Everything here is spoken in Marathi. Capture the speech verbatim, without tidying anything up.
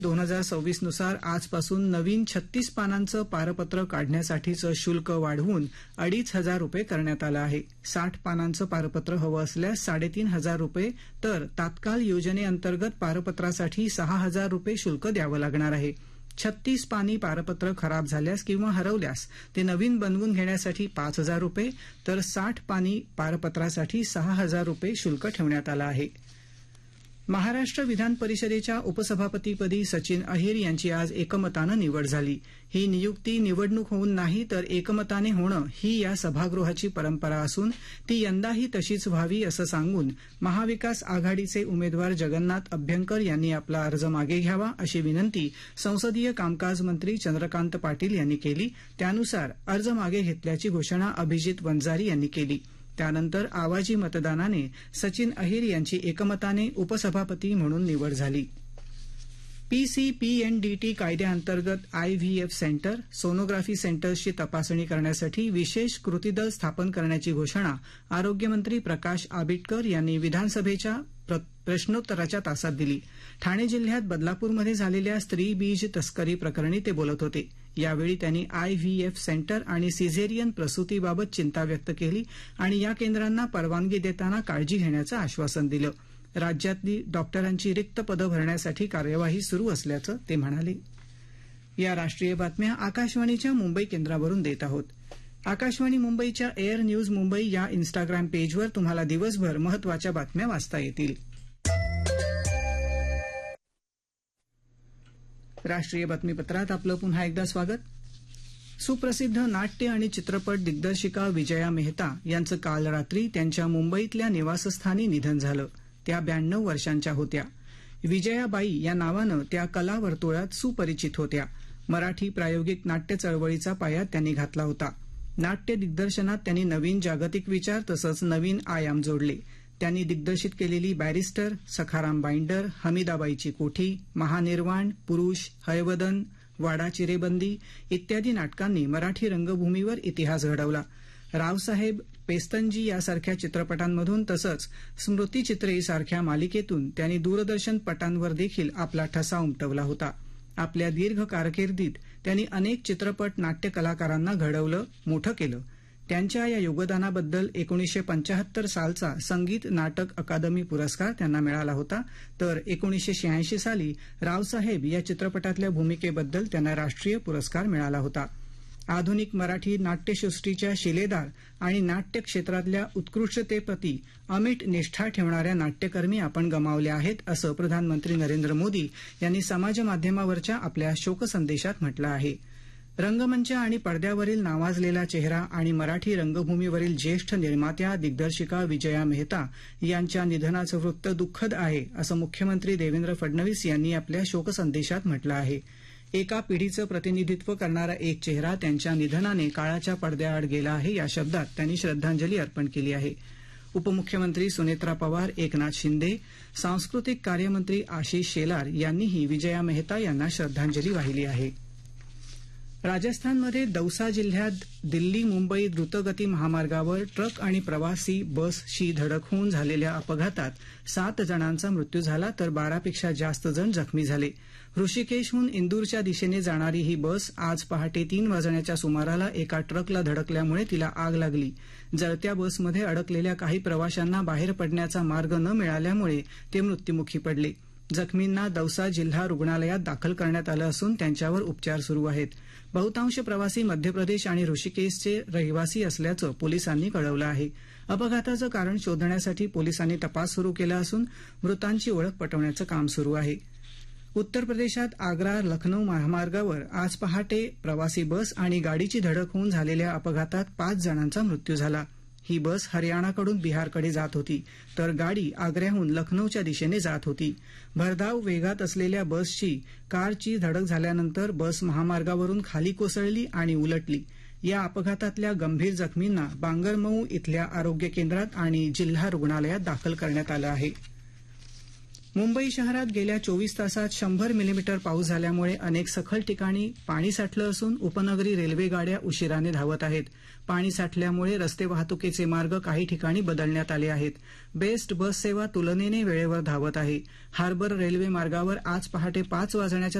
दोन हजार सव्वीस नुसार आजपासून नवीन छत्तीस पानांचं पारपत्र काढण्यासाठीचं शुल्क वाढवून अडीच हजार रुपये करण्यात आलं आहे. साठ पानांचं पारपत्र हवं असल्यास साडेतीन हजार रुपये तर तात्काळ योजनेअंतर्गत पारपत्रासाठी सहा हजार रुपये शुल्क द्यावं लागणार आहे. छत्तीस पानी पारपत्र खराब झाल्यास किंवा हरवल्यास ते नवीन बनवून घेण्यासाठी पाच हजार रुपये तर साठ पानी पारपत्रासाठी सहा हजार रुपये शुल्क ठेवण्यात आलं आहे. महाराष्ट्र विधान परिषदेच्या उपसभापतीपदी सचिन अहिर यांची आज एकमतानं निवड झाली. ही नियुक्ती निवडणूक होऊन नाही तर एकमताने होणं ही या सभागृहाची परंपरा असून ती यंदाही तशीच व्हावी असं सांगून महाविकास आघाडीचे उमेदवार जगन्नाथ अभ्यंकर यांनी आपला अर्ज मागे घ्यावा अशी विनंती संसदीय कामकाज मंत्री चंद्रकांत पाटील यांनी केली. त्यानुसार अर्ज मागे घेतल्याची घोषणा अभिजित वंजारी यांनी केली. त्यानंतर आवाजी मतदानाने सचिन अहिर यांची एकमताने उपसभापती म्हणून निवड झाली. पीसीपीएनडीटी कायद्याअंतर्गत आयव्हीएफ सेंटर सोनोग्राफी सेंटर्सची तपासणी करण्यासाठी विशेष कृती दल स्थापन करण्याची घोषणा आरोग्यमंत्री प्रकाश आबिटकर यांनी विधानसभेच्या प्रश्नोत्तराच्या तासात दिली. ठाणे जिल्ह्यात बदलापूरमध्ये झालेल्या स्त्री बीज तस्करी प्रकरणी ते बोलत होते. यावेळी त्यांनी आयव्हीएफ सेंटर आणि सिझेरियन प्रसूतीबाबत चिंता व्यक्त केली आणि या केंद्रांना परवानगी देताना काळजी घेण्याचं आश्वासन दिलं. राज्यातली डॉक्टरांची रिक्त पदं भरण्यासाठी कार्यवाही सुरू असल्याचं ते म्हणाले. या राष्ट्रीय बातम्या आकाशवाणीच्या मुंबई केंद्रावरून देत आहोत. आकाशवाणी मुंबईच्या एअर न्यूज मुंबई या इन्स्टाग्राम पेजवर तुम्हाला दिवसभर महत्वाच्या बातम्या वाचता येतील. राष्ट्रीय बातमीपत्रात आपलं पुन्हा एकदा स्वागत. सुप्रसिद्ध नाट्य आणि चित्रपट दिग्दर्शिका विजया मेहता यांचं काल रात्री त्यांच्या मुंबईतल्या निवासस्थानी निधन झालं. त्या ब्याण्णव वर्षांच्या होत्या. विजयाबाई या नावानं त्या कला वर्तुळात सुपरिचित होत्या. मराठी प्रायोगिक नाट्य चळवळीचा पाया त्यांनी घातला होता. नाट्य दिग्दर्शनात त्यांनी नवीन जागतिक विचार तसंच नवीन आयाम जोडले. त्यांनी दिग्दर्शित केलेली बॅरिस्टर, सखाराम बाइंडर, हमीदाबाईची कोठी, महानिर्वाण, पुरुष, हयवदन, वाडा चिरेबंदी इत्यादी नाटकांनी मराठी रंगभूमीवर इतिहास घडवला. रावसाहेब, पेस्तनजी यासारख्या चित्रपटांमधून तसंच स्मृतिचित्रे सारख्या मालिकेतून त्यांनी दूरदर्शन पटांवर देखील आपला ठसा उमटवला होता. आपल्या दीर्घ कारकिर्दीत त्यांनी अनेक चित्रपट नाट्य कलाकारांना घडवलं, मोठं केलं. त्यांच्या या योगदानाबद्दल एकोणीसशे पंचाहत्तर सालचा संगीत नाटक अकादमी पुरस्कार त्यांना मिळाला होता. तर एकोणीसशे शहाऐंशी साली रावसाहेब या चित्रपटातल्या भूमिकेबद्दल त्यांना राष्ट्रीय पुरस्कार मिळाला होता. आधुनिक मराठी नाट्यसृष्टीच्या शिलेदार आणि नाट्य क्षेत्रातल्या उत्कृष्टतेप्रती अमिट निष्ठा ठेवणाऱ्या नाट्यकर्मी आपण गमावल्या आहेत असं प्रधानमंत्री नरेंद्र मोदी यांनी समाजमाध्यमावरच्या आपल्या शोकसंदेशात म्हटलं आहे. रंगमंच आणि पडद्यावरील नावाजलेला चेहरा आणि मराठी रंगभूमीवरील ज्येष्ठ निर्मात्या दिग्दर्शिका विजया मेहता यांच्या निधनाचं वृत्त दुःखद आहे असं मुख्यमंत्री देवेंद्र फडणवीस यांनी आपल्या शोकसंदेशात म्हटलं आहे. एका पिढीचं प्रतिनिधित्व करणारा एक चेहरा त्यांच्या निधनाने काळाच्या पडद्याआड गेला आहे या शब्दात त्यांनी श्रद्धांजली अर्पण केली आहे. उपमुख्यमंत्री सुनेत्रा पवार, एकनाथ शिंदे, सांस्कृतिक कार्यमंत्री आशिष शेलार यांनीही विजया मेहता यांना श्रद्धांजली वाहिली आहे. राजस्थानमध्ये दौसा जिल्ह्यात दिल्ली मुंबई द्रुतगती महामार्गावर ट्रक आणि प्रवासी बसशी धडक होऊन झालेल्या अपघातात सात जणांचा मृत्यू झाला तर बारापेक्षा जास्त जण जखमी झाले. ऋषिकेशहून इंदूरच्या दिशेने जाणारी ही बस आज पहाटे तीन वाजण्याच्या सुमाराला एका ट्रकला धडकल्यामुळे तिला आग लागली. जळत्या बसमध्ये अडकलेल्या काही प्रवाशांना बाहेर पडण्याचा मार्ग न मिळाल्यामुळे ते मृत्युमुखी पडले. जखमींना दौसा जिल्हा रुग्णालयात दाखल करण्यात आलं असून त्यांच्यावर उपचार सुरू आहेत. बहुतांश प्रवासी मध्यप्रदेश आणि ऋषिकेशचे रहिवासी असल्याचं पोलिसांनी कळवलं आहे. अपघाताचं कारण शोधण्यासाठी पोलिसांनी तपास सुरू केला असून मृतांची ओळख पटवण्याचं काम सुरू आहे. उत्तर प्रदेशात आग्रा लखनौ महामार्गावर आज पहाटे प्रवासी बस आणि गाडीची धडक होऊन झालेल्या अपघातात पाच जणांचा मृत्यू झाला. ही बस हरियाणाकडून बिहारकडे जात होती तर गाडी आग्र्याहून लखनौच्या दिशेने जात होती. भरधाव वेगात असलेल्या बसची कारची धडक झाल्यानंतर बस महामार्गावरून खाली कोसळली आणि उलटली. या अपघातातल्या गंभीर जखमींना बांगरमऊ इथल्या आरोग्य केंद्रात आणि जिल्हा रुग्णालयात दाखल करण्यात आलं आहे. मुंबई शहरात गेल्या चोवीस तासात शंभर मिलीमीटर पाऊस झाल्यामुळे अनेक सखल ठिकाणी पाणी साठलं असून उपनगरी रेल्वे गाड्या उशिराने धावत आहेत. पाणी साठल्यामुळे रस्ते वाहतुकीचे मार्ग काही ठिकाणी बदलण्यात आले आहेत. बेस्ट बस सेवा तुलनेने वेळेवर धावत आहे. हार्बर रेल्वे मार्गावर आज पहाटे पाच वाजण्याच्या